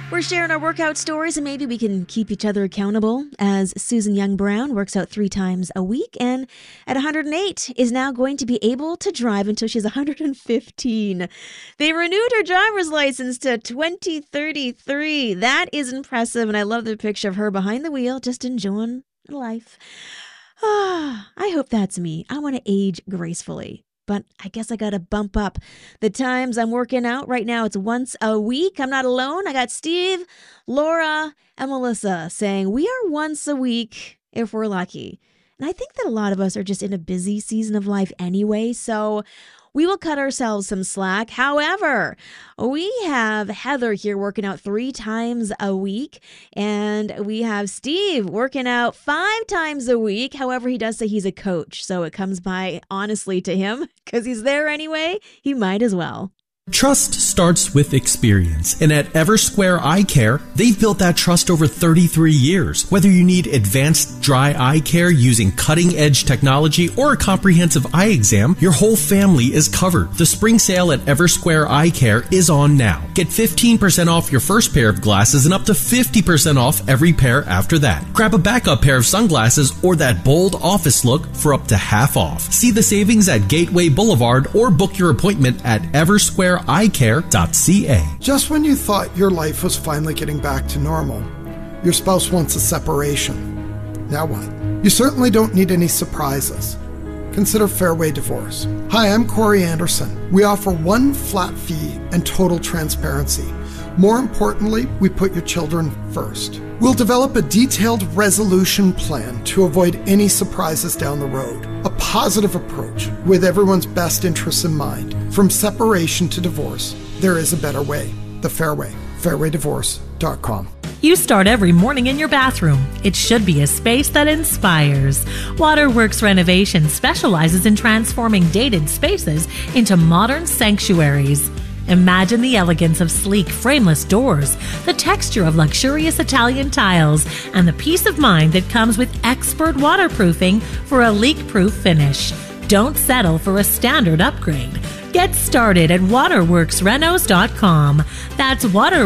We're sharing our workout stories, and maybe we can keep each other accountable, as Susan Young Brown works out 3 times a week and at 108 is now going to be able to drive until she's 115. They renewed her driver's license to 2033. That is impressive, and I love the picture of her behind the wheel just enjoying life. I hope that's me. I want to age gracefully. But I guess I got to bump up the times I'm working out. Right now, it's once a week. I'm not alone. I got Steve, Laura, and Melissa saying we are once a week if we're lucky. And I think that a lot of us are just in a busy season of life anyway, so we will cut ourselves some slack. However, we have Heather here working out 3 times a week, and we have Steve working out 5 times a week. However, he does say he's a coach, so it comes by honestly to him because he's there anyway. He might as well. Trust starts with experience, and at Eversquare Eye Care, they've built that trust over 33 years. Whether you need advanced dry eye care using cutting-edge technology or a comprehensive eye exam, your whole family is covered. The spring sale at Eversquare Eye Care is on now. Get 15% off your first pair of glasses and up to 50% off every pair after that. Grab a backup pair of sunglasses or that bold office look for up to half off. See the savings at Gateway Boulevard or book your appointment at eversquareeyecare.ca. Just when you thought your life was finally getting back to normal, your spouse wants a separation. Now what? You certainly don't need any surprises. Consider Fairway Divorce. Hi, I'm Corey Anderson. We offer 1 flat fee and total transparency. More importantly, we put your children first. We'll develop a detailed resolution plan to avoid any surprises down the road. A positive approach with everyone's best interests in mind. From separation to divorce, there is a better way. The Fairway. FairwayDivorce.com. You start every morning in your bathroom. It should be a space that inspires. Waterworks Renovation specializes in transforming dated spaces into modern sanctuaries. Imagine the elegance of sleek, frameless doors, the texture of luxurious Italian tiles, and the peace of mind that comes with expert waterproofing for a leak-proof finish. Don't settle for a standard upgrade. Get started at waterworksrenos.com. That's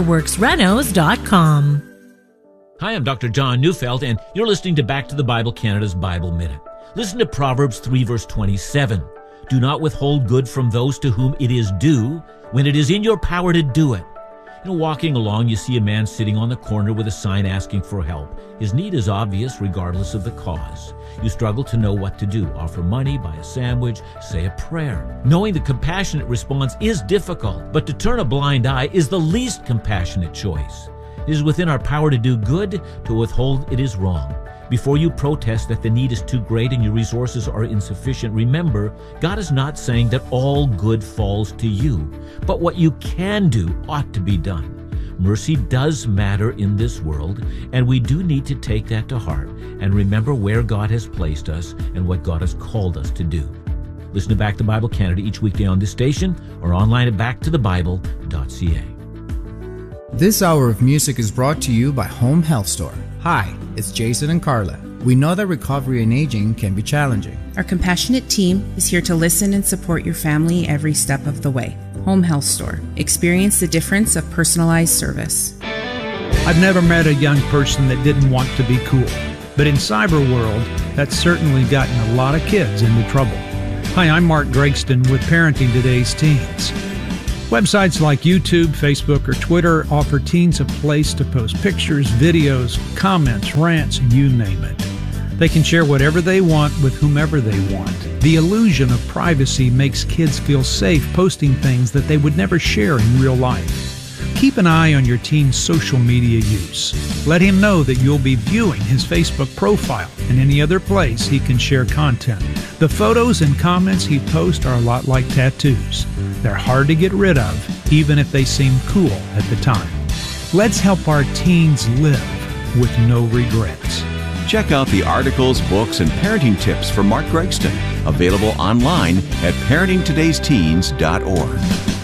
waterworksrenos.com. Hi, I'm Dr. John Neufeld, and you're listening to Back to the Bible Canada's Bible Minute. Listen to Proverbs 3, verse 27. Do not withhold good from those to whom it is due, when it is in your power to do it. Walking along, you see a man sitting on the corner with a sign asking for help. His need is obvious regardless of the cause. You struggle to know what to do. Offer money, buy a sandwich, say a prayer. Knowing the compassionate response is difficult, but to turn a blind eye is the least compassionate choice. It is within our power to do good. To withhold it is wrong. Before you protest that the need is too great and your resources are insufficient, remember, God is not saying that all good falls to you, but what you can do ought to be done. Mercy does matter in this world, and we do need to take that to heart and remember where God has placed us and what God has called us to do. Listen to Back to Bible Canada each weekday on this station or online at backtothebible.ca. This hour of music is brought to you by Home Health Store. Hi, it's Jason and Carla. We know that recovery and aging can be challenging. Our compassionate team is here to listen and support your family every step of the way. Home Health Store. Experience the difference of personalized service. I've never met a young person that didn't want to be cool. But in cyber world, that's certainly gotten a lot of kids into trouble. Hi, I'm Mark Gregston with Parenting Today's Teens. Websites like YouTube, Facebook, or Twitter offer teens a place to post pictures, videos, comments, rants, you name it. They can share whatever they want with whomever they want. The illusion of privacy makes kids feel safe posting things that they would never share in real life. Keep an eye on your teen's social media use. Let him know that you'll be viewing his Facebook profile and any other place he can share content. The photos and comments he posts are a lot like tattoos. They're hard to get rid of, even if they seem cool at the time. Let's help our teens live with no regrets. Check out the articles, books, and parenting tips from Mark Gregston, available online at parentingtodaysteens.org.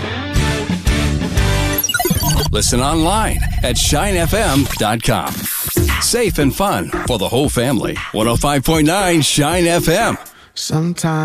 Listen online at shinefm.com. Safe and fun for the whole family. 105.9 Shine FM. Sometimes